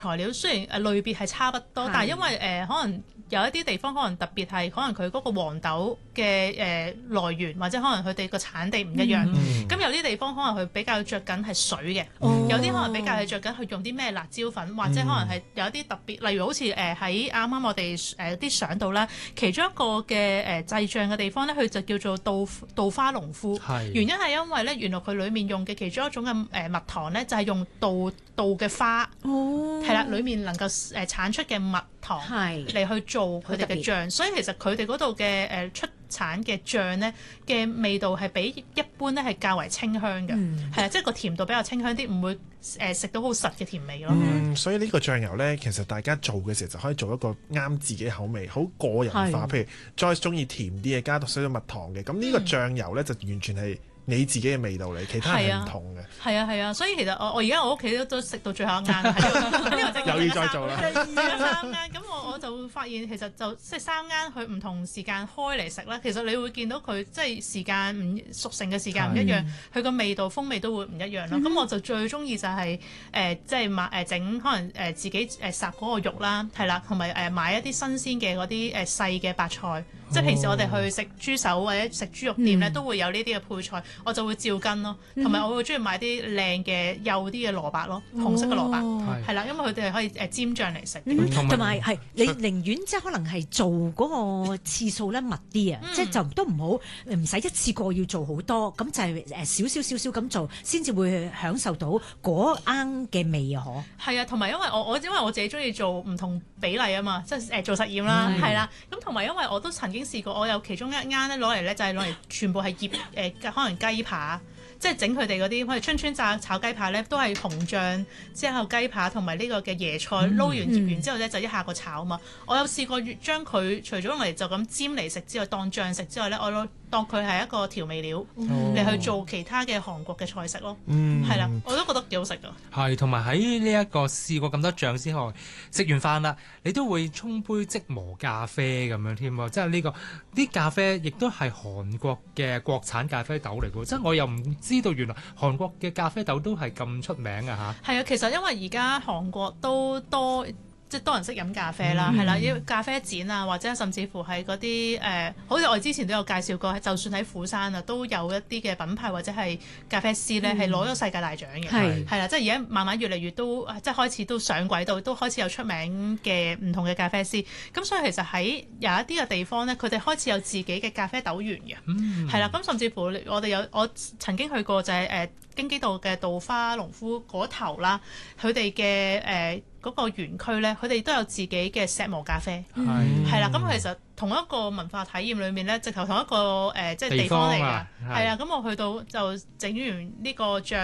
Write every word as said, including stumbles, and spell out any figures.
材料雖然誒類別係差不多，但係因為誒、呃、可能有一啲地方可能特別係可能佢嗰個黃豆嘅誒、呃、來源，或者可能佢哋個產地唔一樣。咁、嗯、有啲地方可能佢比較着緊係水嘅，嗯、有啲可能比較係着緊佢用啲咩辣椒粉，或者可能係有一啲特別，例如好似誒喺啱啱我哋誒啲相度啦，其中一個嘅誒、呃、製醬嘅地方咧，佢就叫做稻稻花農夫。是原因係因為咧，原來佢裡面用嘅其中一種嘅誒蜜糖咧，就係、是、用稻稻嘅花。哦係啦，裡面能夠誒、呃、產出嘅蜜糖嚟去做佢哋嘅醬，所以其實佢哋嗰度嘅誒出產嘅醬咧嘅味道係比一般咧係較為清香嘅，係啊、嗯，即係個甜度比較清香啲，唔會誒食到好實嘅甜味咯。 嗯，所以呢個醬油咧，其實大家做嘅時候就可以做一個啱自己口味，好個人化。是譬如 Joyce 中意甜啲嘅，加多少少蜜糖嘅，咁呢個醬油咧就完全係你自己嘅味道嚟，其他係唔同嘅。係啊係啊，所以其實我我而家我屋企都都食到最後一間， 有意再做啦。 三間咁我我就會發現其實就即係三間佢唔同時間開嚟食咧，其實你會見到佢即係時間唔熟成嘅時間唔一樣，佢個味道風味都會唔一樣咯。咁、嗯、我就最中意就係誒即係買誒整可能誒自己誒烚嗰個肉啦，係啦，同埋誒買一啲新鮮嘅嗰啲誒細嘅白菜，哦、即係平時我哋去食豬手或者食豬肉店咧、嗯、都會有呢啲嘅配菜。我就會照跟咯，同埋我會中意買啲靚嘅幼啲嘅蘿蔔咯，紅色嘅蘿蔔，係啦，因為佢哋係可以誒沾醬嚟食。 同埋係你寧願即係可能係做嗰個次數咧密啲啊，即係就都唔好唔使一次過要做好多，咁就係誒少少少少咁做，先至會享受到嗰啱嘅味啊！嗬。係啊，同埋因為我我因為我自己中意做唔同比例啊嘛，即係誒做實驗啦，係啦，咁同埋因為我都曾經試過，我有其中一啱咧攞嚟咧就係攞嚟全部係醃誒可能雞扒，即係整佢哋嗰啲，好似春川炸炒雞扒咧，都係紅醬之後雞扒同埋呢個嘅椰菜撈完醃完之後咧，就一下個炒啊嘛。我有試過將佢除咗用嚟就咁煎嚟食之外，當醬食之外咧，我攞當佢係一個調味料嚟、哦、去做其他嘅韓國嘅菜式咯。嗯，係啦，我都覺得幾好食噶。 係，同埋喺呢一個試過咁多醬之後，食完飯啦，你都會沖杯即磨咖啡咁樣添喎。即係呢個啲咖啡亦都係韓國嘅國產咖啡豆嚟嘅。即係我又唔知道原來韓國嘅咖啡豆都係咁出名啊嚇。 係啊，其實因為而家韓國都多。即係多人識飲咖啡啦，係啦、嗯，啲咖啡展啊，或者甚至乎係嗰啲誒，好似我哋之前都有介紹過，就算喺釜山啊，都有一啲嘅品牌或者係咖啡師咧，係攞咗世界大獎嘅，係啦、嗯，即係而家慢慢越嚟越都即係開始都上軌道，都開始有出名嘅唔同嘅咖啡師。咁所以其實喺有一啲嘅地方咧，佢哋開始有自己嘅咖啡豆園嘅，係啦、嗯。咁甚至乎我哋有我曾經去過就係、是、誒、呃、京畿道嘅稻花農夫嗰頭啦，佢哋嘅誒。呃嗰個園區咧，佢哋都有自己嘅石磨咖啡，係啦。咁其實同一個文化體驗裏面咧，直頭同一個誒、呃、即係地方嚟㗎，係啦。咁我去到就整完呢個醬。